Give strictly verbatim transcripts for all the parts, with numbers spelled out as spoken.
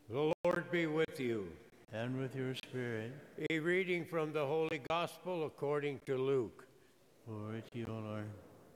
The Lord be with you. And with your spirit. A reading from the Holy Gospel according to Luke. Glory to you, O Lord.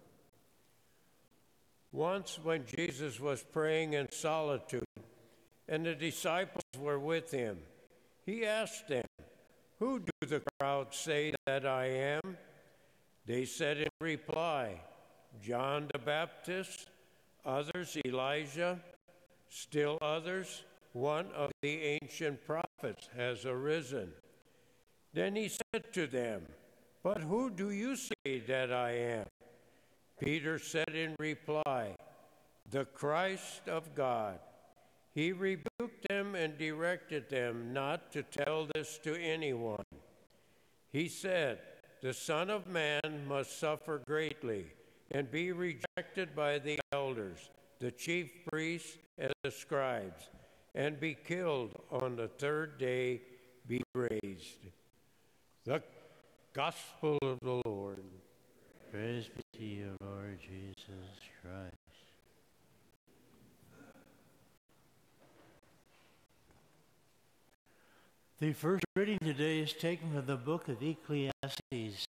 Once when Jesus was praying in solitude, and the disciples were with him, he asked them, "Who do the crowd say that I am?" They said in reply, "John the Baptist, others Elijah, still others, one of the ancient prophets has arisen." Then he said to them, "But who do you say that I am?" Peter said in reply, "The Christ of God." He rebuked them and directed them not to tell this to anyone. He said, "The Son of Man must suffer greatly and be rejected by the elders, the chief priests, and the scribes, and be killed on the third day, be raised." The Gospel of the Lord. Praise be to you, Lord Jesus Christ. The first reading today is taken from the book of Ecclesiastes.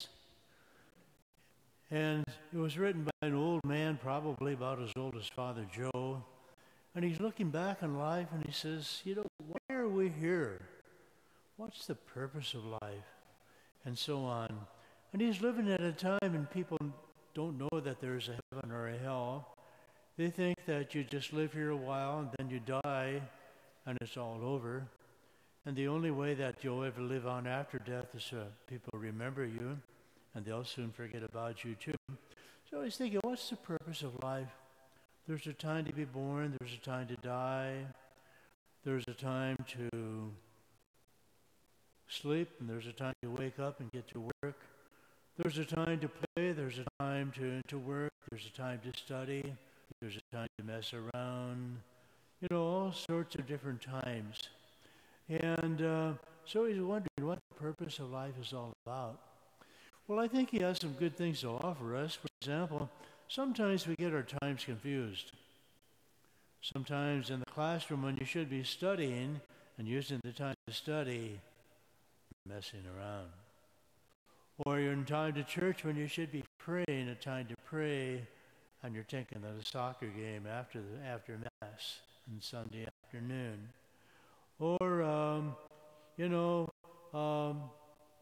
And it was written by an old man, probably about as old as Father Joe. And he's looking back on life and he says, you know, why are we here? What's the purpose of life? And so on. And he's living at a time when people don't know that there's a heaven or a hell. They think that you just live here a while and then you die and it's all over. And the only way that you'll ever live on after death is uh, people remember you, and they'll soon forget about you too. So he's thinking, what's the purpose of life? There's a time to be born, there's a time to die, there's a time to sleep, and there's a time to wake up and get to work. There's a time to play, there's a time to, to work, there's a time to study, there's a time to mess around, you know, all sorts of different times. And uh, so he's wondering what the purpose of life is all about. Well, I think he has some good things to offer us. For example, sometimes we get our times confused. Sometimes in the classroom when you should be studying and using the time to study, you're messing around. Or you're in time to church when you should be praying, a time to pray, and you're thinking of the soccer game after the after Mass on Sunday afternoon. Or, um, you know, um,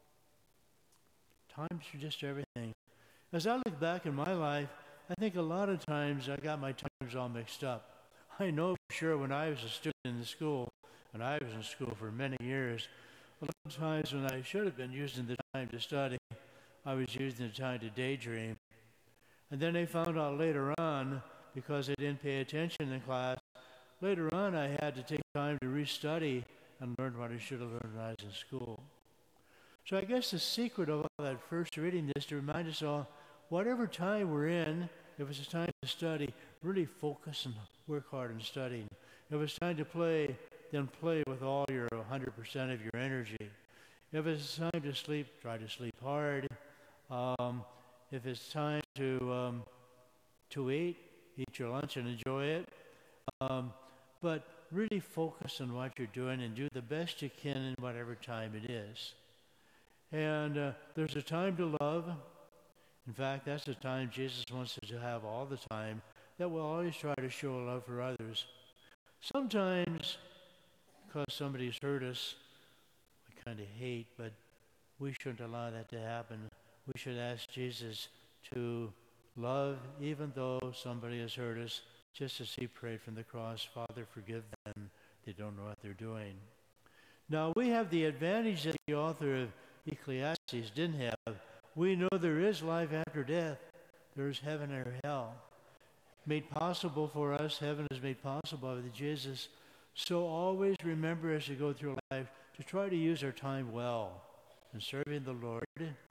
times for just everything. As I look back in my life, I think a lot of times I got my times all mixed up. I know for sure when I was a student in the school, and I was in school for many years, a lot of times when I should have been using the time to study, I was using the time to daydream. And then I found out later on, because I didn't pay attention in class, later on I had to take time to restudy and learn what I should have learned when I was in school. So I guess the secret of all that first reading is to remind us all, whatever time we're in, if it's a time to study, really focus and work hard in studying. If it's time to play, then play with all your one hundred percent of your energy. If it's time to sleep, try to sleep hard. Um, if it's time to um, to eat, eat your lunch and enjoy it. Um, but really focus on what you're doing and do the best you can in whatever time it is. And uh, there's a time to love. In fact, that's the time Jesus wants us to have all the time, that we'll always try to show love for others. Sometimes, because somebody's hurt us, we kind of hate, but we shouldn't allow that to happen. We should ask Jesus to love even though somebody has hurt us, just as he prayed from the cross, "Father, forgive them, they don't know what they're doing." Now, we have the advantage that the author of Ecclesiastes didn't have. We know there is life after death. There is heaven or hell. Made possible for us, heaven is made possible with Jesus. So always remember as you go through life to try to use our time well in serving the Lord.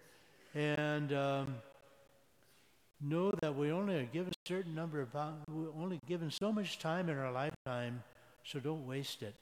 And um, know that we only are given a certain number of, we're only given so much time in our lifetime, so don't waste it.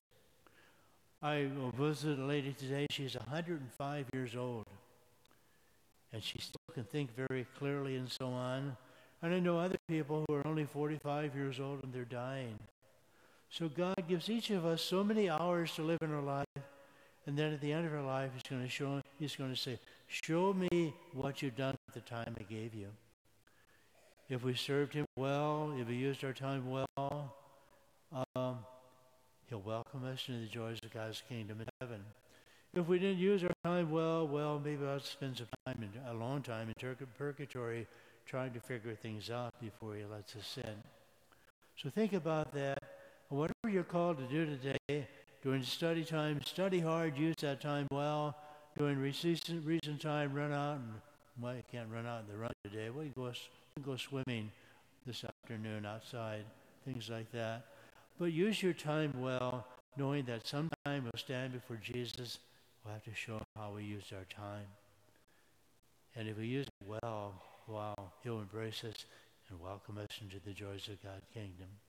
I visited a lady today, she's one hundred five years old, and she still can think very clearly and so on. And I know other people who are only forty-five years old and they're dying. So God gives each of us so many hours to live in our life, and then at the end of our life, He's going to show. He's going to say, "Show me what you've done at the time I gave you." If we served Him well, if we used our time well, um, He'll welcome us into the joys of God's kingdom in heaven. If we didn't use our time well, well, maybe I'll spend some time, in, a long time in purgatory, trying to figure things out before He lets us in. So think about that. Whatever you're called to do today, during study time, study hard, use that time well. During recent, recent time, run out and, well, you can't run out in the run today. Well, you go, you go swimming this afternoon outside, things like that. But use your time well, knowing that sometime we'll stand before Jesus. We'll have to show Him how we used our time. And if we use it well, wow, He'll embrace us and welcome us into the joys of God's kingdom.